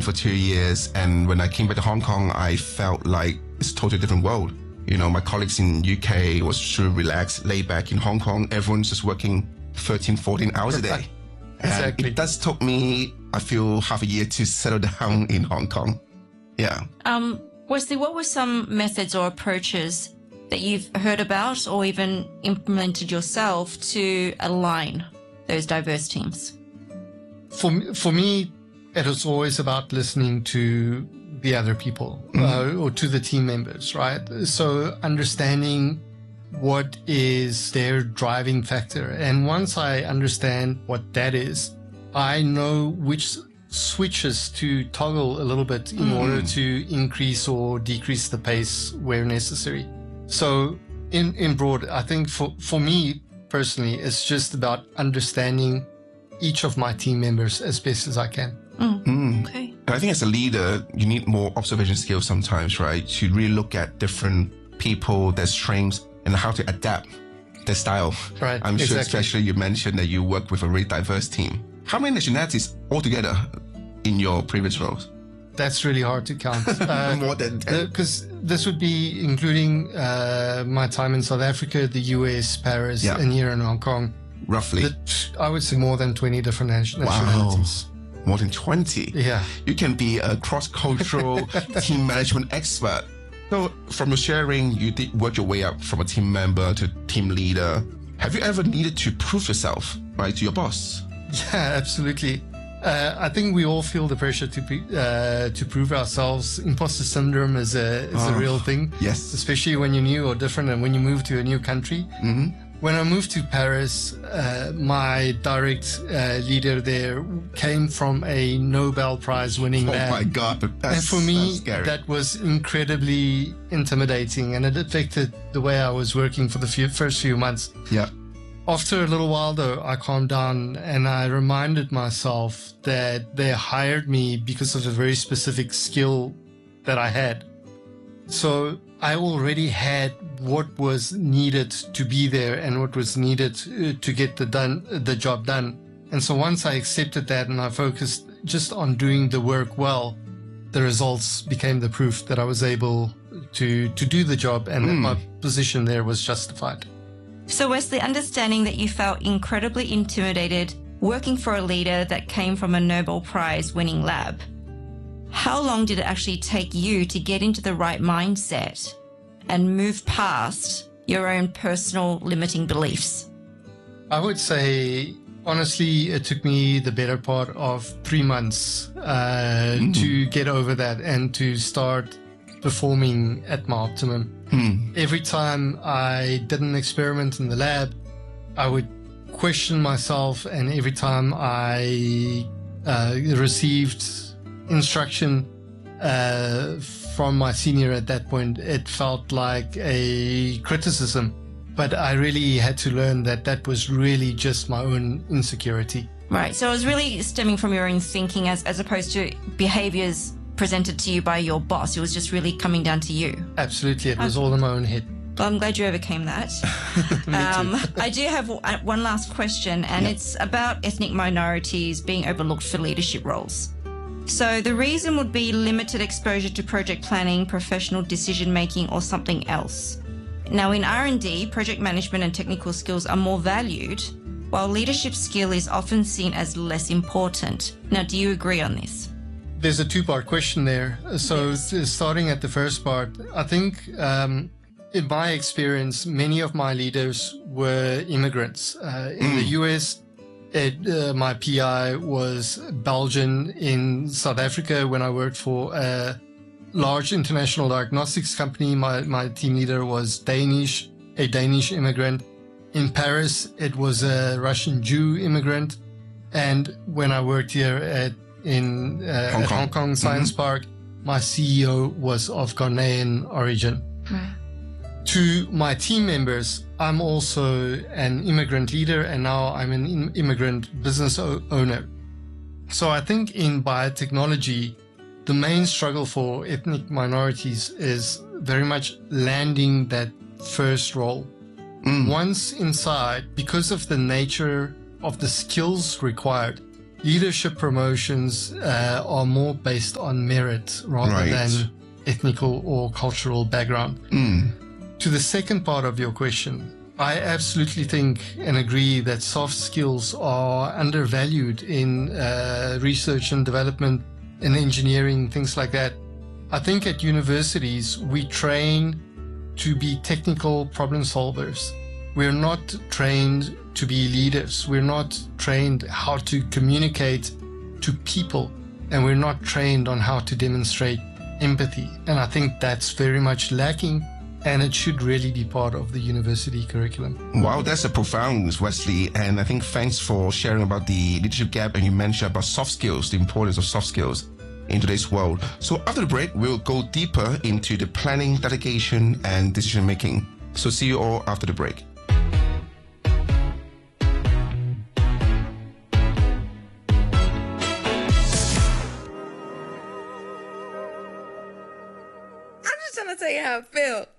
for 2 years. And when I came back to Hong Kong, I felt like it's a totally different world. My colleagues in UK was sure relaxed, laid back. In Hong Kong, everyone's just working 13, 14 hours a day. Exactly. And it does took me, I feel, half a year to settle down in Hong Kong. Yeah. Wesley, what were some methods or approaches that you've heard about or even implemented yourself to align those diverse teams? For me, it was always about listening to the other people or to the team members, right? So understanding what is their driving factor. And once I understand what that is, I know which switches to toggle a little bit in order to increase or decrease the pace where necessary. So in broad, I think for me personally, it's just about understanding each of my team members as best as I can. Okay. And I think as a leader, you need more observation skills sometimes, right? To really look at different people, their strengths, and how to adapt their style. Right. I'm sure, exactly. especially you mentioned that you work with a very diverse team. How many nationalities altogether in your previous roles? That's really hard to count. More than 10. Because this would be including my time in South Africa, the US, Paris, and here in Hong Kong. Roughly? I would say more than 20 different nationalities. Wow. More than 20? Yeah. You can be a cross-cultural team management expert. So from your sharing, you did work your way up from a team member to team leader. Have you ever needed to prove yourself, right, to your boss? Yeah, absolutely. I think we all feel the pressure to prove ourselves. Imposter syndrome is a real thing. Yes. Especially when you're new or different and when you move to a new country. When I moved to Paris, my direct leader there came from a Nobel Prize winning lab. Oh my God. And for me, that was incredibly intimidating, and it affected the way I was working for the first few months. Yeah. After a little while, though, I calmed down and I reminded myself that they hired me because of a very specific skill that I had. So I already had what was needed to be there and what was needed to get the job done. And so once I accepted that and I focused just on doing the work well, the results became the proof that I was able to do the job and that my position there was justified. So Wesley, understanding that you felt incredibly intimidated working for a leader that came from a Nobel Prize winning lab, how long did it actually take you to get into the right mindset and move past your own personal limiting beliefs? I would say, honestly, it took me the better part of 3 months to get over that and to start performing at my optimum. Every time I did an experiment in the lab, I would question myself, and every time I received instruction from my senior at that point, it felt like a criticism. But I really had to learn that that was really just my own insecurity. Right. So it was really stemming from your own thinking as opposed to behaviors presented to you by your boss. It was just really coming down to you. Absolutely. It was all in my own head. Well, I'm glad you overcame that. I do have one last question, and it's about ethnic minorities being overlooked for leadership roles. So the reason would be limited exposure to project planning, professional decision-making, or something else. Now, in R&D, project management and technical skills are more valued, while leadership skill is often seen as less important. Now, do you agree on this? There's a two-part question there. So starting at the first part, I think in my experience, many of my leaders were immigrants. In the US, my PI was Belgian. In South Africa, when I worked for a large international diagnostics company, my team leader was Danish, a Danish immigrant. In Paris, it was a Russian Jew immigrant. And when I worked here at Hong Kong Science Park, my CEO was of Ghanaian origin. Right. To my team members, I'm also an immigrant leader, and now I'm an immigrant business owner. So I think in biotechnology, the main struggle for ethnic minorities is very much landing that first role. Once inside, because of the nature of the skills required, leadership promotions are more based on merit rather than ethnical or cultural background. To the second part of your question, I absolutely think and agree that soft skills are undervalued in research and development and engineering, things like that. I think at universities, we train to be technical problem solvers. We're not trained to be leaders. We're not trained how to communicate to people, and we're not trained on how to demonstrate empathy. And I think that's very much lacking, and it should really be part of the university curriculum. Wow, that's a profound, Wesley. And I think thanks for sharing about the leadership gap, and you mentioned about soft skills, the importance of soft skills in today's world. So after the break, we'll go deeper into the planning, delegation, and decision making. So see you all after the break. I'm just trying to tell you how I feel.